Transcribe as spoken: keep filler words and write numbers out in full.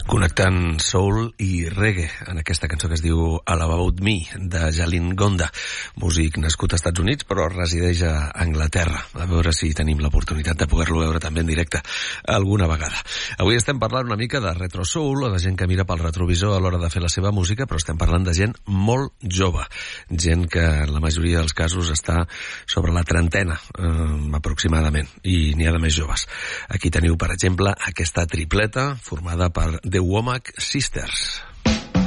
Connectant soul i reggae en aquesta cançó que es diu All About Me, de Jalin Gonda, músic nascut als Estats Units però resideix a Anglaterra. A veure si tenim l'oportunitat de poder-lo veure també en directe alguna vegada. Avui estem parlant una mica de retro soul o de gent que mira pel retrovisor a l'hora de fer la seva música, però estem parlant de gent molt jove, gent que en la majoria dels casos està sobre la trentena eh, aproximadament, i n'hi ha de més joves. Aquí teniu, per exemple, aquesta tripleta formada per The Womack Sisters.